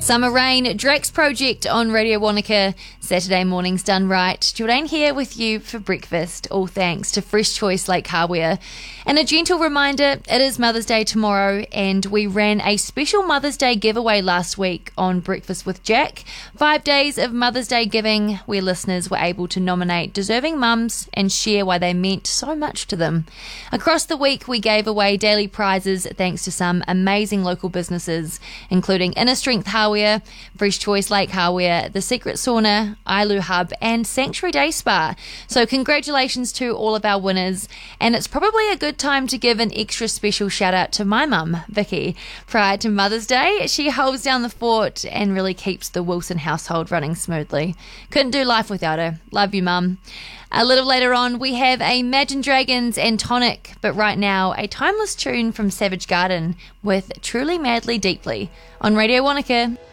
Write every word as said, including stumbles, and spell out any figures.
Summer Rain, Drake's Project on Radio Wanaka. Saturday mornings done right. Jordan here with you for breakfast, all thanks to Fresh Choice Lake Hardware. And a gentle reminder, it is Mother's Day tomorrow, and we ran a special Mother's Day giveaway last week on Breakfast with Jack. Five days of Mother's Day giving, where listeners were able to nominate deserving mums and share why they meant so much to them. Across the week, we gave away daily prizes thanks to some amazing local businesses, including Inner Strength Hardware, Fresh Choice Lake Hardware, The Secret Sauna, Ailu Hub, and Sanctuary Day Spa. So congratulations to all of our winners, and it's probably a good time to give an extra special shout out to my mum, Vicky. Prior to Mother's Day, she holds down the fort and really keeps the Wilson household running smoothly. Couldn't do life without her. Love you, Mum. A little later on, we have a Imagine Dragons and Tonic, but right now, a timeless tune from Savage Garden with Truly Madly Deeply on Radio Wanaka.